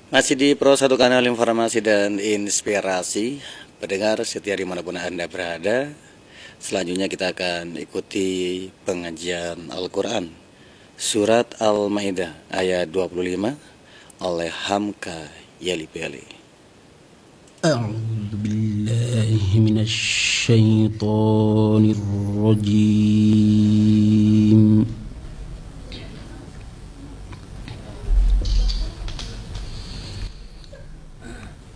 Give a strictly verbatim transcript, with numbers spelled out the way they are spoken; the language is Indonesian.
Masih di Pro satu Kanal Informasi dan Inspirasi. Pendengar setia dimanapun Anda berada. Selanjutnya kita akan ikuti pengajian Al-Quran Surat Al-Ma'idah ayat dua puluh lima oleh Hamka Yelipeli. A'udzu billahi minasy syaithanir rajim.